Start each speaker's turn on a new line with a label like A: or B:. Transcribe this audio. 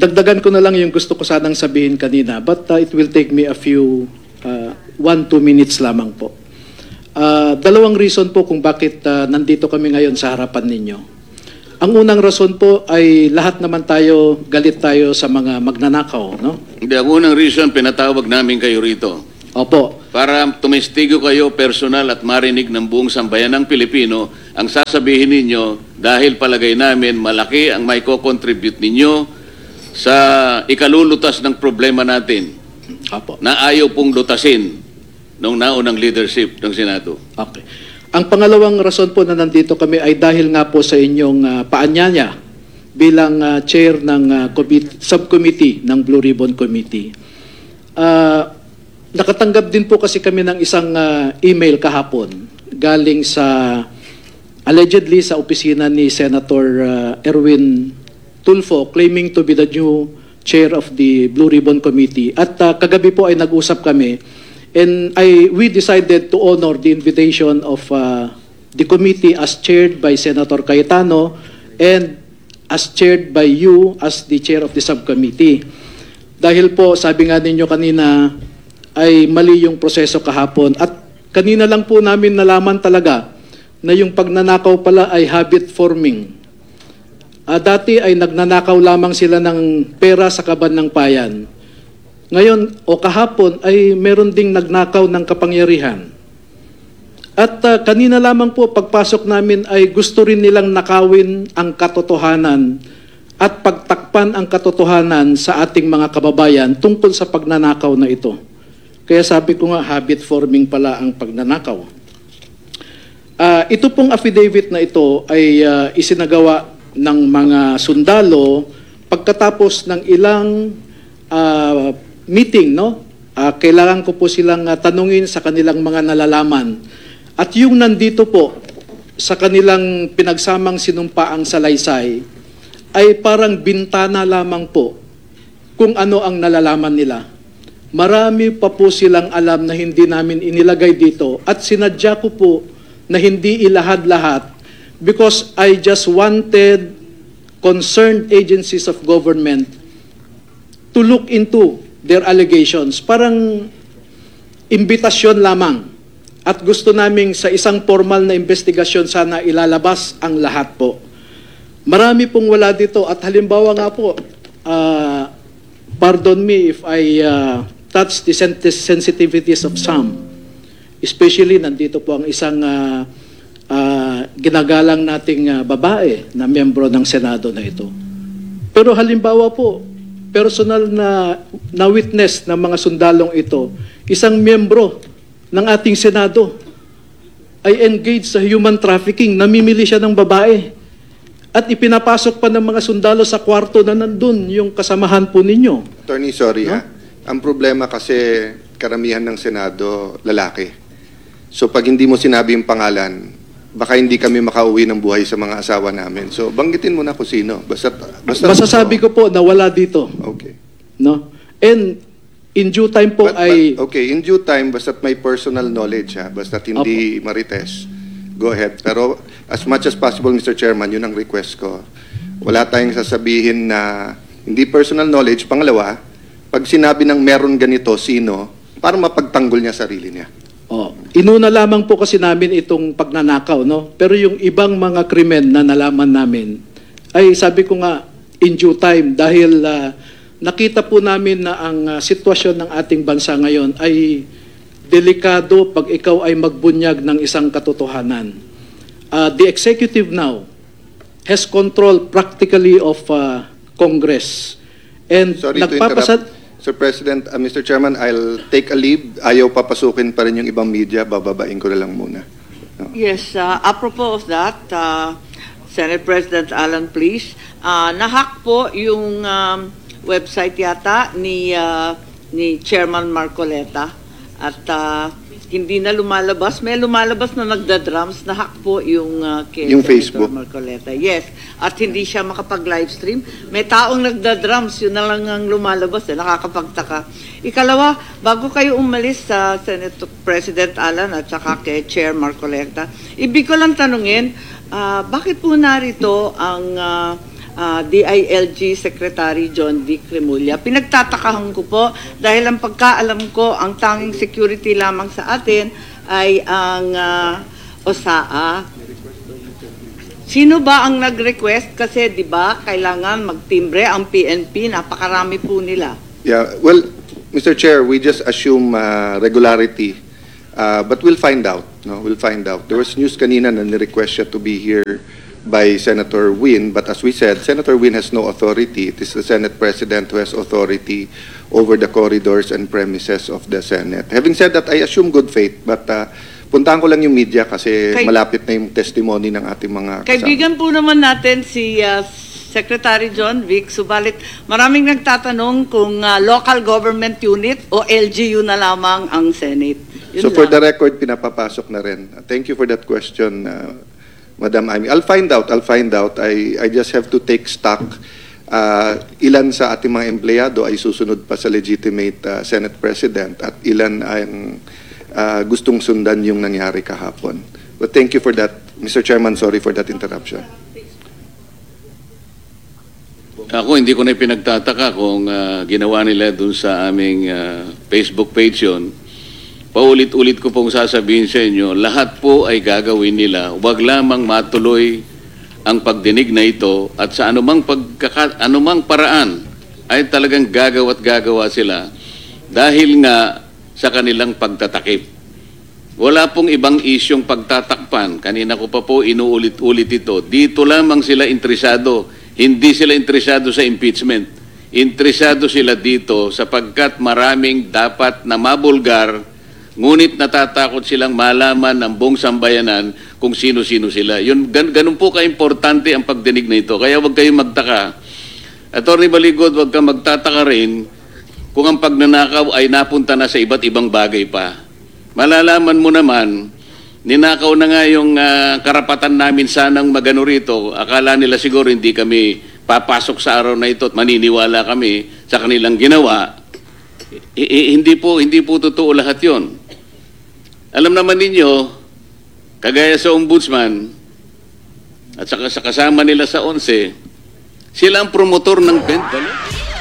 A: dagdagan ko na lang yung gusto ko sanang sabihin kanina, but it will take me a few 1-2 minutes lamang po. Dalawang reason po kung bakit nandito kami ngayon sa harapan ninyo. Ang unang rason po ay lahat naman tayo, galit tayo sa mga magnanakaw, no?
B: Hindi, ang unang reason, pinatawag namin kayo rito.
A: Opo.
B: Para tumestigo kayo personal at marinig ng buong sambayan ng Pilipino ang sasabihin ninyo dahil palagay namin malaki ang may co-contribute ninyo sa ikalulutas ng problema natin.
A: Opo.
B: Na ayaw pong lutasin ng naunang leadership ng Senado.
A: Okay. Ang pangalawang rason po na nandito kami ay dahil nga po sa inyong paanyaya bilang chair ng subcommittee ng Blue Ribbon Committee. Nakatanggap din po kasi kami ng isang email kahapon galing sa allegedly sa opisina ni Senator Erwin Tulfo claiming to be the new chair of the Blue Ribbon Committee. At kagabi po ay nag-usap kami and we decided to honor the invitation of the committee as chaired by Senator Cayetano and as chaired by you as the chair of the subcommittee. Dahil po, sabi nga ninyo kanina, ay mali yung proseso kahapon. At kanina lang po namin nalaman talaga na yung pagnanakaw pala ay habit forming. Dati ay nagnanakaw lamang sila ng pera sa kaban ng bayan. Ngayon o kahapon ay meron ding nagnakaw ng kapangyarihan. At kanina lamang po pagpasok namin ay gusto rin nilang nakawin ang katotohanan at pagtakpan ang katotohanan sa ating mga kababayan tungkol sa pagnanakaw na ito. Kaya sabi ko nga habit forming pala ang pagnanakaw. Ito pong affidavit na ito ay isinagawa ng mga sundalo pagkatapos ng ilang meeting, no? Kailangan ko po silang tanungin sa kanilang mga nalalaman. At yung nandito po sa kanilang pinagsamang sinumpaang salaysay ay parang bintana lamang po kung ano ang nalalaman nila. Marami pa po silang alam na hindi namin inilagay dito at sinadya ko po na hindi ilahad-lahat because I just wanted concerned agencies of government to look into their allegations. Parang imbitasyon lamang. At gusto naming sa isang formal na investigasyon sana ilalabas ang lahat po. Marami pong wala dito. At halimbawa nga po, pardon me if I touch the sensitivities of some. Especially nandito po ang isang ginagalang nating babae na miyembro ng Senado na ito. Pero halimbawa po, personal na witness ng mga sundalong ito, isang miyembro ng ating Senado ay engaged sa human trafficking, namimili siya ng babae. At ipinapasok pa ng mga sundalo sa kwarto na nandun yung kasamahan po ninyo.
C: Attorney, sorry
A: No?
C: Ang problema kasi karamihan ng Senado lalaki. So pag hindi mo sinabi yung pangalan, baka hindi kami makauwi ng buhay sa mga asawa namin. So banggitin mo na kung sino. Basta
A: Masasabi ko po na wala dito.
C: Okay.
A: No? And in due time po
C: okay, in due time, basta't may personal knowledge, basta't hindi marites, go ahead. Pero as much as possible, Mr. Chairman, yun ang request ko. Wala tayong sasabihin na hindi personal knowledge. Pangalawa, pag sinabi ng meron ganito, sino, para mapagtanggol niya sarili niya.
A: Inuna lamang po kasi namin itong pagnanakaw, no? Pero yung ibang mga krimen na nalaman namin, ay sabi ko nga, in due time, dahil nakita po namin na ang sitwasyon ng ating bansa ngayon ay delikado pag ikaw ay magbunyag ng isang katotohanan. The executive now has control practically of Congress. And
C: Sorry to interrupt. Sir President, Mr. Chairman, I'll take a leave. Ayaw papasukin pa rin yung ibang media. Bababain ko na lang muna. No.
D: Yes, apropos of that, Senate President Alan, please, nahack po yung website yata ni Chairman Marcoleta at hindi na lumalabas. May lumalabas na nagda-drums, nahack po yung kay
C: Yung
D: Senator
C: Facebook.
D: Marcoleta. Yes, at hindi siya makapag-livestream. May taong nagda-drums, yun na lang ang lumalabas, nakakapagtaka. Ikalawa, bago kayo umalis sa Senate President Alan at saka kay Chair Marcoleta, ibig ko lang tanungin, bakit po narito ang DILG Secretary John Vic Remulla. Pinagtatakahan ko po dahil ang pagkaalam ko, ang tanging security lamang sa atin ay ang OSAA. Sino ba ang nag-request? Kasi di ba kailangan magtimbre ang PNP, napakarami po nila.
C: Yeah, well, Mr. Chair, we just assume regularity, but we'll find out. No, we'll find out. There was news kanina na ni-request siya to be here by Senator Win, but as we said, Senator Win has no authority. It is the Senate President who has authority over the corridors and premises of the Senate. Having said that, I assume good faith, but puntahan ko lang yung media kasi malapit na yung testimony ng ating mga kasama.
D: Kaibigan po naman natin si Secretary John Vic, subalit maraming nagtatanong kung local government unit o LGU na lamang ang Senate. Yun
C: So for
D: lang.
C: the record, pinapapasok na rin. Thank you for that question, Madam Amy. I'll find out. I just have to take stock. Ilan sa ating mga empleyado ay susunod pa sa legitimate Senate President at ilan ang gustong sundan yung nangyari kahapon. But thank you for that, Mr. Chairman. Sorry for that interruption.
B: Ako, hindi ko na pinagtataka kung ginawa nila dun sa aming Facebook page yun. Paulit-ulit ko pong sasabihin sa inyo, lahat po ay gagawin nila. Huwag lamang matuloy ang pagdinig na ito at sa anumang paraan ay talagang gagawa sila dahil nga sa kanilang pagtatakip. Wala pong ibang isyong pagtatakpan. Kanina ko pa po inuulit-ulit ito. Dito lamang sila interesado. Hindi sila interesado sa impeachment. Interesado sila dito sapagkat maraming dapat na mabulgar, ngunit natatakot silang malaman ng buong sambayanan kung sino-sino sila. Ganun po ka-importante ang pagdinig na ito. Kaya huwag kayong magtaka. Attorney Baligod, huwag kang magtataka rin kung ang pagnanakaw ay napunta na sa iba't ibang bagay pa. Malalaman mo naman, ninakaw na nga yung karapatan namin sanang magano rito. Akala nila siguro hindi kami papasok sa araw na ito at maniniwala kami sa kanilang ginawa. Hindi po totoo lahat yon. Alam naman ninyo, kagaya sa ombudsman at saka sa kasama nila sa 11, sila ang promotor ng